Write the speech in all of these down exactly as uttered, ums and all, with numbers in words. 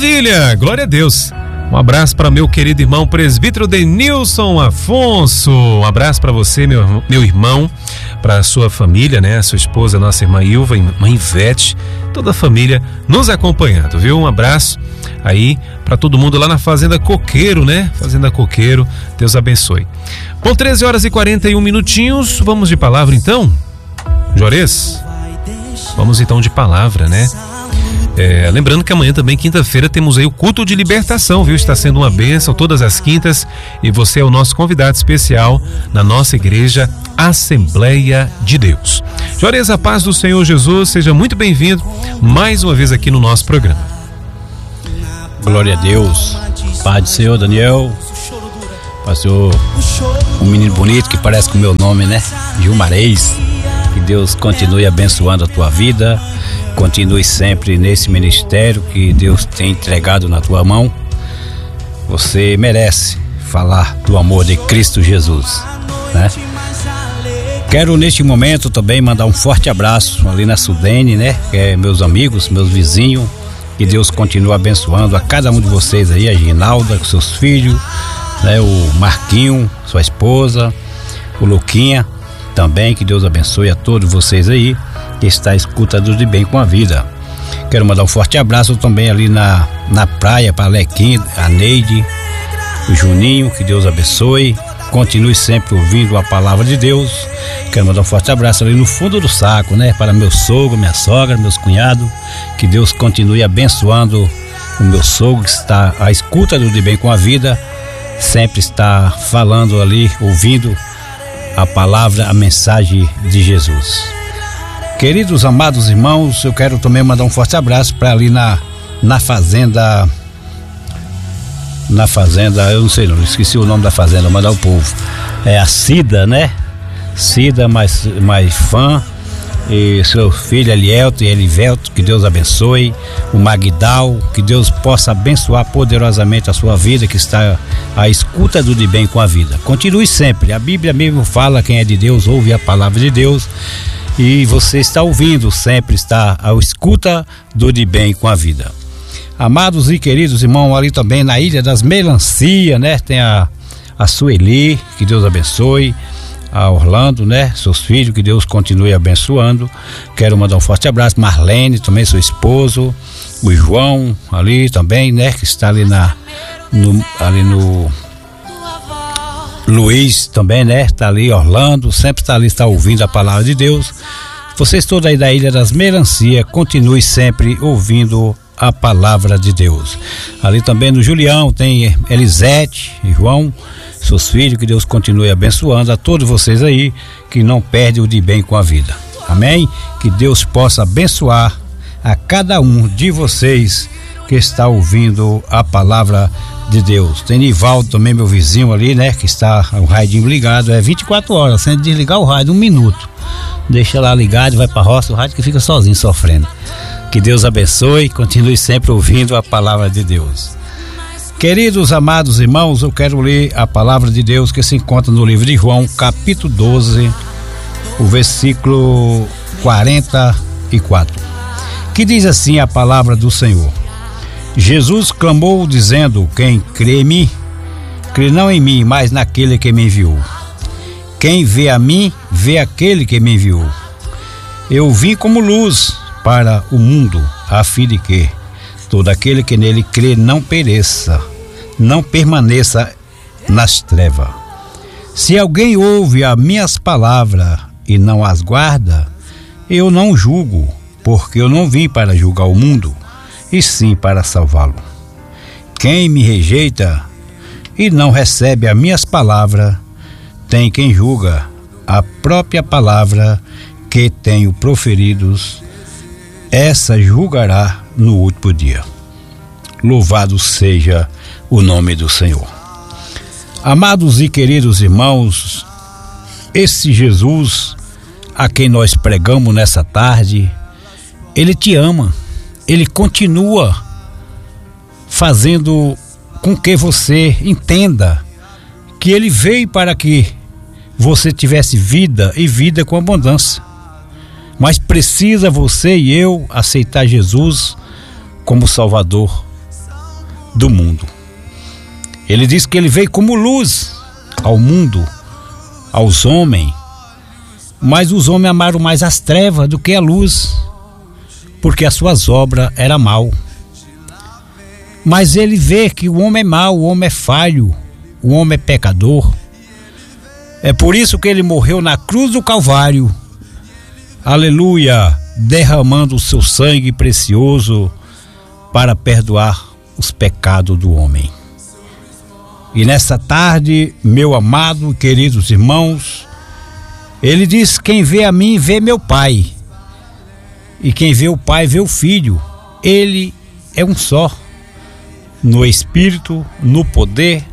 Maravilha, glória a Deus. Um abraço para meu querido irmão presbítero Denilson Afonso. Um abraço para você, meu, meu irmão, para sua família, né? A sua esposa, nossa irmã Ilva, irmã Ivete, toda a família nos acompanhando, viu? Um abraço aí para todo mundo lá na Fazenda Coqueiro, né? Fazenda Coqueiro, Deus abençoe. Bom, treze horas e quarenta e um minutinhos, vamos de palavra então? Jores? Vamos então de palavra, né? É, lembrando que amanhã também, quinta-feira, temos aí o culto de libertação, viu? Está sendo uma bênção todas as quintas e você é o nosso convidado especial na nossa igreja Assembleia de Deus. Jores, a paz do Senhor Jesus, seja muito bem-vindo mais uma vez aqui no nosso programa. Glória a Deus, paz do Senhor, Daniel, pastor, um menino bonito que parece com o meu nome, né? Gilmarez. Que Deus continue abençoando a tua vida, continue sempre nesse ministério que Deus tem entregado na tua mão. Você merece falar do amor de Cristo Jesus, né? Quero neste momento também mandar um forte abraço ali na Sudene, né? Que é meus amigos, meus vizinhos. Que Deus continue abençoando a cada um de vocês aí, a Ginalda com seus filhos, né? O Marquinho, sua esposa, o Luquinha. Também que Deus abençoe a todos vocês aí que está escutando de bem com a vida. Quero mandar um forte abraço também ali na, na praia para Alequim, a Neide, o Juninho, que Deus abençoe. Continue sempre ouvindo a palavra de Deus. Quero mandar um forte abraço ali no fundo do saco, né? Para meu sogro, minha sogra, meus cunhados. Que Deus continue abençoando o meu sogro que está à escuta do de bem com a vida. Sempre está falando ali, ouvindo a palavra, a mensagem de Jesus. Queridos, amados irmãos, eu quero também mandar um forte abraço para ali na, na fazenda, na fazenda, eu não sei não, esqueci o nome da fazenda, mandar o povo, é a Cida, né? Cida, mais, mais fã, e seu filho Elielto e Elivelto, que Deus abençoe, o Magdal, que Deus possa abençoar poderosamente a sua vida, que está à escuta do de bem com a vida. Continue sempre, a Bíblia mesmo fala, quem é de Deus ouve a palavra de Deus, e você está ouvindo, sempre está à escuta do de bem com a vida. Amados e queridos irmãos, ali também na Ilha das Melancia, né, tem a, a Sueli, que Deus abençoe, a Orlando, né? Seus filhos, que Deus continue abençoando. Quero mandar um forte abraço, Marlene, também seu esposo, o João, ali também, né? Que está ali na, no, ali no Luiz também, né? Está ali, Orlando, sempre está ali, está ouvindo a palavra de Deus. Vocês todos aí da Ilha das Melancia, continue sempre ouvindo a palavra de Deus. Ali também no Julião tem Elisete e João, seus filhos, que Deus continue abençoando a todos vocês aí, que não perdem o de bem com a vida. Amém? Que Deus possa abençoar a cada um de vocês que está ouvindo a palavra de Deus. Tem Nivaldo também, meu vizinho ali, né? Que está o radinho ligado, é vinte e quatro horas, sem desligar o rádio, um minuto. Deixa lá ligado, vai pra roça, o rádio que fica sozinho sofrendo. Que Deus abençoe, continue sempre ouvindo a palavra de Deus. Queridos, amados irmãos, eu quero ler a palavra de Deus que se encontra no livro de João, capítulo doze, o versículo quarenta e quatro, que diz assim a palavra do Senhor. Jesus clamou dizendo: quem crê em mim, crê não em mim, mas naquele que me enviou. Quem vê a mim, vê aquele que me enviou. Eu vim como luz para o mundo, a fim de que todo aquele que nele crê não pereça, não permaneça nas trevas. Se alguém ouve as minhas palavras e não as guarda, eu não julgo, porque eu não vim para julgar o mundo, e sim para salvá-lo. Quem me rejeita e não recebe as minhas palavras, tem quem julga a própria palavra que tenho proferidos, essa julgará no último dia. Louvado seja o nome do Senhor. Amados e queridos irmãos, esse Jesus a quem nós pregamos nessa tarde, Ele te ama, Ele continua fazendo com que você entenda que Ele veio para que você tivesse vida e vida com abundância. Mas precisa você e eu aceitar Jesus como Salvador do mundo. Ele diz que ele veio como luz ao mundo, aos homens, mas os homens amaram mais as trevas do que a luz, porque as suas obras eram mal. Mas ele vê que o homem é mau, o homem é falho, o homem é pecador. É por isso que ele morreu na cruz do Calvário, aleluia, derramando o seu sangue precioso para perdoar os pecados do homem. E nessa tarde, meu amado, queridos irmãos, ele diz: quem vê a mim, vê meu Pai. E quem vê o Pai, vê o Filho. Ele é um só, no Espírito, no poder.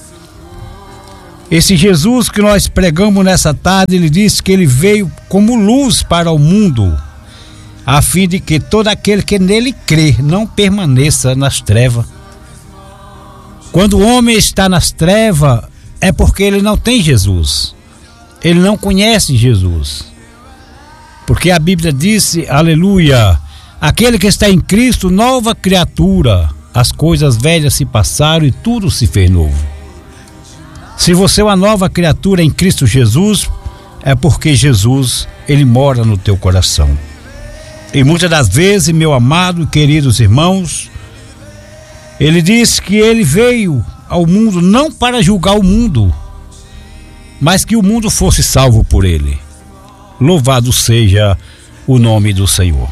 Esse Jesus que nós pregamos nessa tarde, ele disse que ele veio como luz para o mundo, a fim de que todo aquele que nele crê não permaneça nas trevas. Quando o homem está nas trevas, é porque ele não tem Jesus. Ele não conhece Jesus. Porque a Bíblia disse, aleluia, aquele que está em Cristo, nova criatura, as coisas velhas se passaram e tudo se fez novo. Se você é uma nova criatura em Cristo Jesus, é porque Jesus, ele mora no teu coração. E muitas das vezes, meu amado e queridos irmãos, ele diz que ele veio ao mundo não para julgar o mundo, mas que o mundo fosse salvo por ele. Louvado seja o nome do Senhor.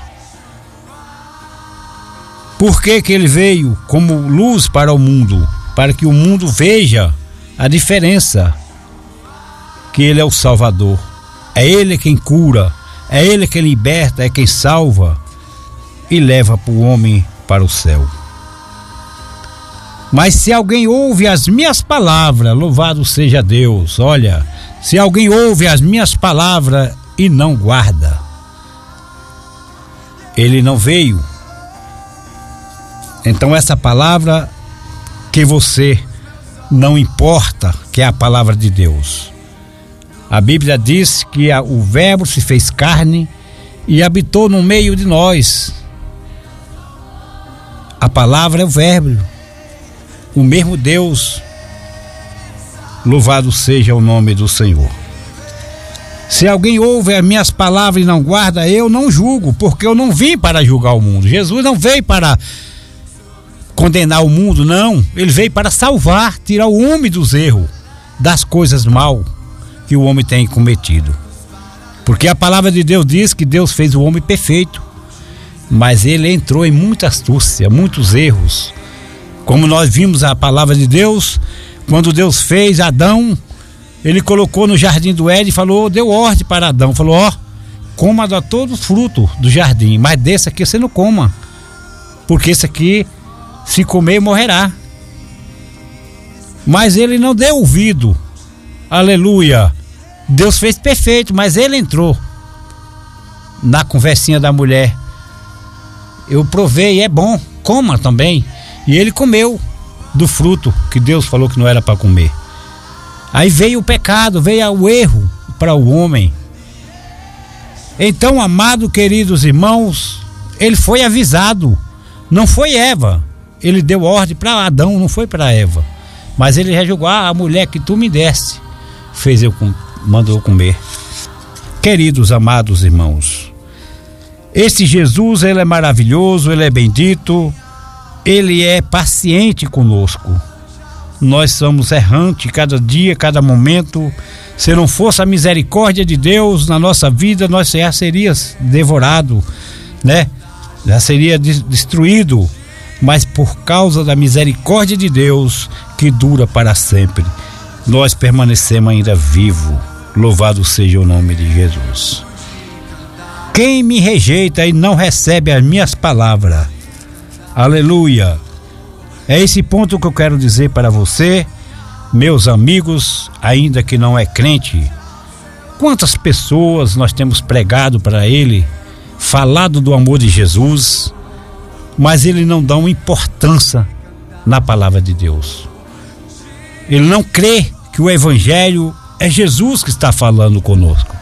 Por que que ele veio como luz para o mundo? Para que o mundo veja a diferença, que ele é o Salvador, é ele quem cura, é ele quem liberta, é quem salva e leva para o homem para o céu. Mas se alguém ouve as minhas palavras, louvado seja Deus, olha, se alguém ouve as minhas palavras e não guarda, ele não veio. Então essa palavra que você não importa, que é a palavra de Deus. A Bíblia diz que a, o verbo se fez carne e habitou no meio de nós. A palavra é o verbo, o mesmo Deus. Louvado seja o nome do Senhor. Se alguém ouve as minhas palavras e não guarda, eu não julgo, porque eu não vim para julgar o mundo. Jesus não veio para condenar o mundo, não. Ele veio para salvar, tirar o homem dos erros, das coisas mal que o homem tem cometido. Porque a palavra de Deus diz que Deus fez o homem perfeito, mas ele entrou em muita astúcia, muitos erros. Como nós vimos a palavra de Deus, quando Deus fez Adão, ele colocou no jardim do Éden e falou, deu ordem para Adão, falou, ó, coma de todo fruto do jardim, mas desse aqui você não coma, porque esse aqui, se comer, morrerá. Mas ele não deu ouvido, aleluia. Deus fez perfeito, mas ele entrou na conversinha da mulher. Eu provei, é bom, coma também. E ele comeu do fruto que Deus falou que não era para comer. Aí veio o pecado, veio o erro para o homem. Então, amado, queridos irmãos, ele foi avisado. Não foi Eva. Ele deu ordem para Adão, não foi para Eva. Mas ele já julgou, ah, a mulher que tu me deste, fez eu, mandou eu comer. Queridos, amados irmãos, esse Jesus, ele é maravilhoso, ele é bendito, ele é paciente conosco. Nós somos errantes cada dia, cada momento. Se não fosse a misericórdia de Deus na nossa vida, nós já seríamos devorados, né? Já seria destruído. Mas por causa da misericórdia de Deus, que dura para sempre, nós permanecemos ainda vivos. Louvado seja o nome de Jesus. Quem me rejeita e não recebe as minhas palavras, aleluia. É esse ponto que eu quero dizer para você, meus amigos, ainda que não é crente. Quantas pessoas nós temos pregado para ele, falado do amor de Jesus, mas ele não dá uma importância na palavra de Deus. Ele não crê que o evangelho é Jesus que está falando conosco.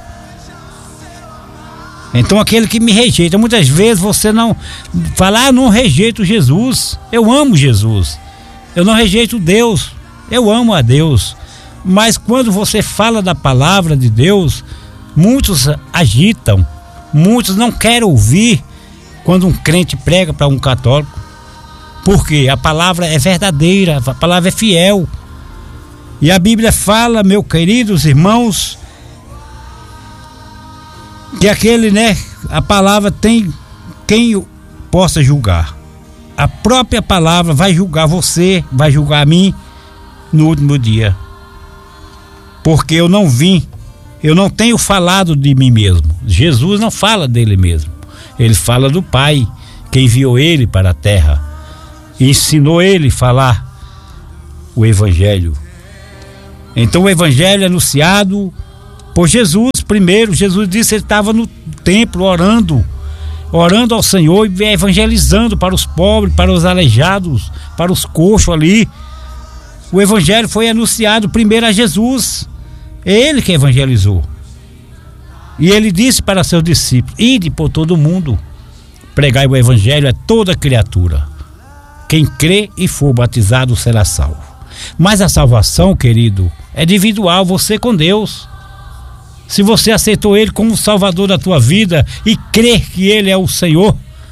Então aquele que me rejeita, muitas vezes você não fala, ah, eu não rejeito Jesus, eu amo Jesus, Eu não rejeito Deus, eu amo a Deus. Mas quando você fala da palavra de Deus, muitos agitam, muitos não querem ouvir quando um crente prega para um católico. Porque a palavra é verdadeira, a palavra é fiel. E a Bíblia fala, meus queridos irmãos, que aquele, né, a palavra tem quem possa julgar. A própria palavra vai julgar você, vai julgar a mim no último dia. Porque eu não vim, eu não tenho falado de mim mesmo. Jesus não fala dele mesmo. Ele fala do Pai, que enviou ele para a terra e ensinou ele a falar o Evangelho. Então o Evangelho é anunciado por Jesus primeiro. Jesus disse que ele estava no templo orando, orando ao Senhor e evangelizando para os pobres, para os aleijados, para os coxos ali. O Evangelho foi anunciado primeiro a Jesus. É ele que evangelizou. E ele disse para seus discípulos: ide por todo mundo, pregai o Evangelho a toda criatura. Quem crê e for batizado será salvo. Mas a salvação, querido, é individual, você com Deus. Se você aceitou Ele como Salvador da tua vida e crê que Ele é o Senhor,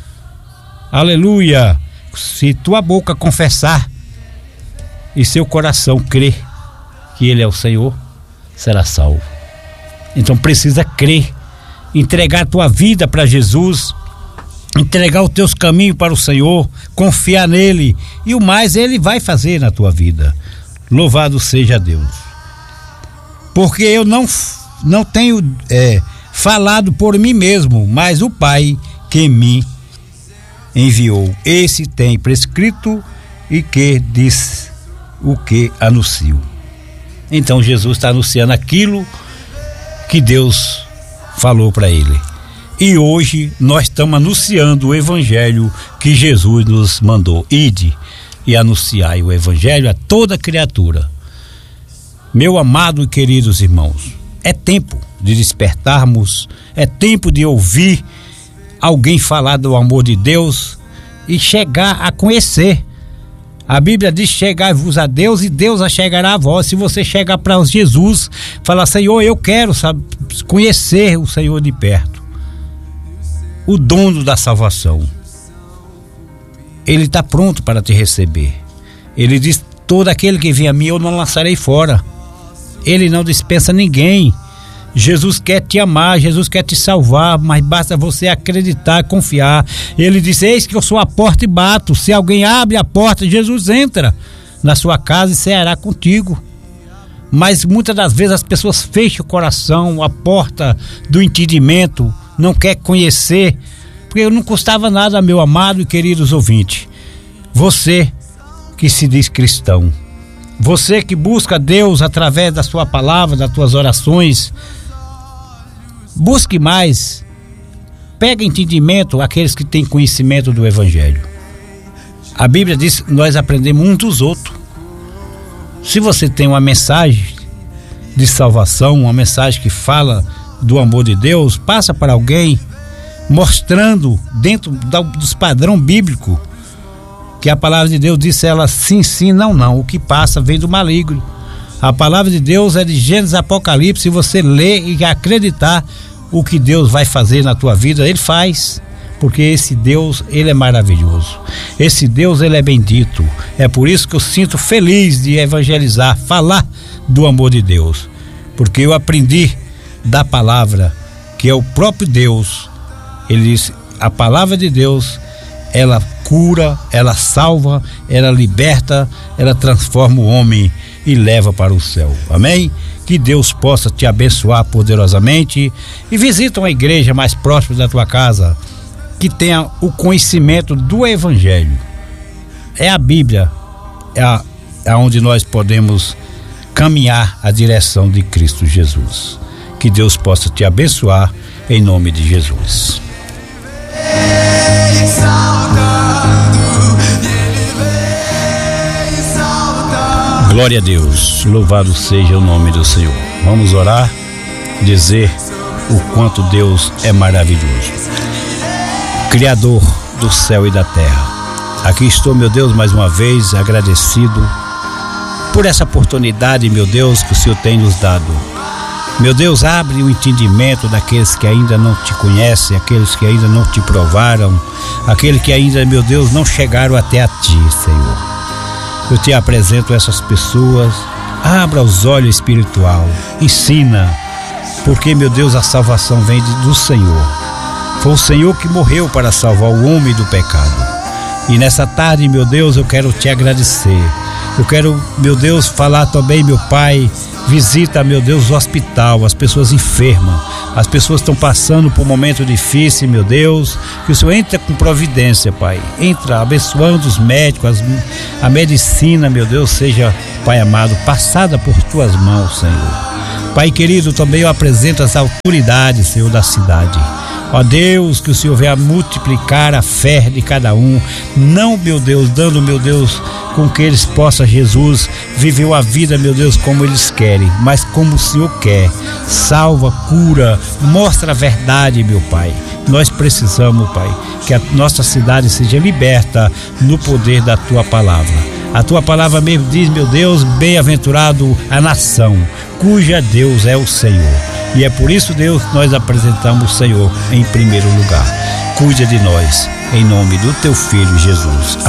aleluia, se tua boca confessar e seu coração crer que Ele é o Senhor, será salvo. Então precisa crer, entregar a tua vida para Jesus, entregar os teus caminhos para o Senhor, confiar nele, e o mais Ele vai fazer na tua vida. Louvado seja Deus. Porque eu não, não tenho é, falado por mim mesmo, mas o Pai que me enviou, esse tem prescrito e que diz o que anuncio. Então Jesus está anunciando aquilo que Deus falou para ele. E hoje nós estamos anunciando o Evangelho que Jesus nos mandou. Ide e anunciai o Evangelho a toda criatura. Meu amado e queridos irmãos, é tempo de despertarmos, é tempo de ouvir alguém falar do amor de Deus e chegar a conhecer. A Bíblia diz: chegai-vos a Deus e Deus a chegará a vós. Se você chegar para Jesus, falar: Senhor, eu quero sabe, conhecer o Senhor de perto, o dono da salvação, Ele está pronto para te receber. Ele diz: todo aquele que vem a mim eu não lançarei fora. Ele não dispensa ninguém. Jesus quer te amar, Jesus quer te salvar, mas basta você acreditar, confiar. Ele disse: eis que eu sou a porta e bato. Se alguém abre a porta, Jesus entra na sua casa e ceará contigo. Mas muitas das vezes as pessoas fecham o coração, a porta do entendimento, não quer conhecer, porque não custava nada, meu amado e queridos ouvintes. Você que se diz cristão, você que busca Deus através da sua palavra, das tuas orações, busque mais, pega entendimento aqueles que têm conhecimento do Evangelho. A Bíblia diz que nós aprendemos uns dos outros. Se você tem uma mensagem de salvação, uma mensagem que fala do amor de Deus, passa para alguém, mostrando dentro da, dos padrões bíblicos, que a palavra de Deus disse ela sim, sim, não, não. O que passa vem do maligno. A palavra de Deus é de Gênesis a Apocalipse. Se você ler e acreditar o que Deus vai fazer na tua vida, Ele faz. Porque esse Deus, Ele é maravilhoso. Esse Deus, Ele é bendito. É por isso que eu sinto feliz de evangelizar, falar do amor de Deus. Porque eu aprendi da palavra, que é o próprio Deus. Ele diz: a palavra de Deus, ela cura, ela salva, ela liberta, ela transforma o homem e leva para o céu. Amém? Que Deus possa te abençoar poderosamente. E visita uma igreja mais próxima da tua casa, que tenha o conhecimento do Evangelho. É a Bíblia, é, a, é onde nós podemos caminhar a direção de Cristo Jesus. Que Deus possa te abençoar em nome de Jesus. Glória a Deus, louvado seja o nome do Senhor. Vamos orar, dizer o quanto Deus é maravilhoso. Criador do céu e da terra, Aqui estou, meu Deus, mais uma vez agradecido por essa oportunidade, meu Deus, que o Senhor tem nos dado. Meu Deus, abre o entendimento daqueles que ainda não te conhecem, aqueles que ainda não te provaram, aqueles que ainda, meu Deus, não chegaram até a ti, Senhor. Eu te apresento essas pessoas. Abra os olhos espiritual, ensina, porque, meu Deus, a salvação vem do Senhor. Foi o Senhor que morreu para salvar o homem do pecado. E nessa tarde, meu Deus, eu quero te agradecer. Eu quero, meu Deus, falar também, meu Pai, visita, meu Deus, o hospital, as pessoas enfermas, as pessoas estão passando por um momento difícil, meu Deus, que o Senhor entra com providência, Pai, entra abençoando os médicos, as, a medicina, meu Deus, seja, Pai amado, passada por tuas mãos, Senhor. Pai querido, também eu apresento as autoridades, Senhor, da cidade. Ó Deus, que o Senhor venha multiplicar a fé de cada um, não, meu Deus, dando, meu Deus, com que eles possam, Jesus, viver a vida, meu Deus, como eles querem, mas como o Senhor quer. Salva, cura, mostra a verdade, meu Pai. Nós precisamos, Pai, que a nossa cidade seja liberta no poder da Tua palavra. A Tua palavra mesmo diz, meu Deus, bem-aventurado a nação, cuja Deus é o Senhor. E é por isso, Deus, nós apresentamos o Senhor em primeiro lugar. Cuida de nós, em nome do Teu Filho Jesus.